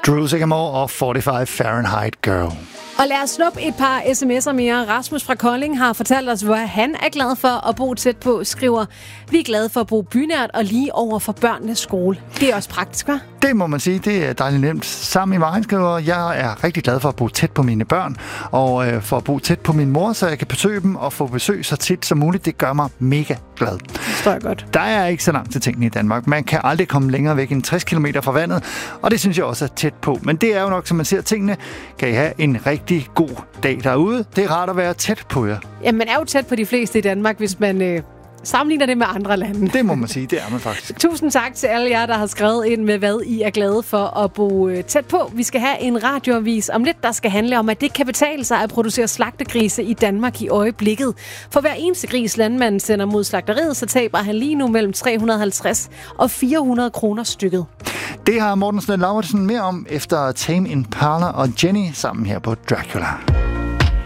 Drew Sigamore og 45 Fahrenheit Girl. Og lad os snuppe et par sms'er mere. Rasmus fra Kolding har fortalt os, hvor han er glad for at bo tæt på. Skriver, vi er glade for at bo bynært og lige over for børnenes skole. Det er også praktisk, hva'? Det må man sige, det er dejligt nemt. Sammen i vejen skriver, jeg er rigtig glad for at bo tæt på mine børn, og for at bo tæt på min mor, så jeg kan besøge dem og få besøg så tit som muligt. Det gør mig mega glad. Det forstår jeg godt. Der er ikke så langt til tingene i Danmark. Man kan aldrig komme længere væk end 60 km fra vandet, og det synes jeg også er tæt på. Men det er jo nok, som man ser tingene. Kan I have en rigtig god dag derude. Det er rart at være tæt på jer. Ja, man er jo tæt på de fleste i Danmark, hvis man sammenligner det med andre lande. Det må man sige, det er man faktisk. Tusind tak til alle jer, der har skrevet ind med, hvad I er glade for at bo tæt på. Vi skal have en radioavis om lidt, der skal handle om, at det kan betale sig at producere slagtegrise i Danmark i øjeblikket. For hver eneste gris, landmanden sender mod slagteriet, så taber han lige nu mellem 350 og 400 kroner stykket. Det har Morten Snell Lauritsen mere om efter Tame Impala og Jenny sammen her på Dracula.